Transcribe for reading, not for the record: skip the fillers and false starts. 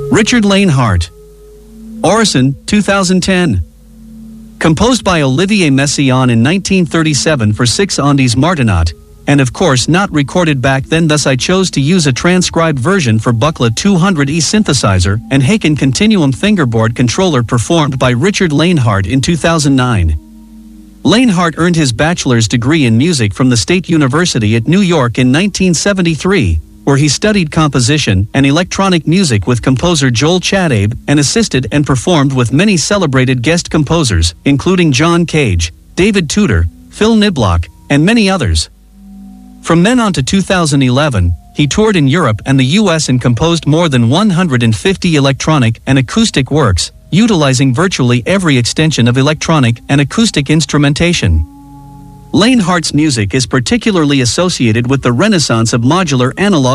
Richard Lanehart. Orison, 2010. Composed by Olivier Messiaen in 1937 for 6 Ondes Martenot, and of course not recorded back then, thus I chose to use a transcribed version for Buchla 200E synthesizer and Haken Continuum fingerboard controller performed by Richard Lanehart in 2009. Lanehart earned his bachelor's degree in music from the State University at New York in 1973, where he studied composition and electronic music with composer Joel Chadabe and assisted and performed with many celebrated guest composers, including John Cage, David Tudor, Phil Niblock, and many others. From then on to 2011, he toured in Europe and the US and composed more than 150 electronic and acoustic works, utilizing virtually every extension of electronic and acoustic instrumentation. Lanehart's music is particularly associated with the renaissance of modular analog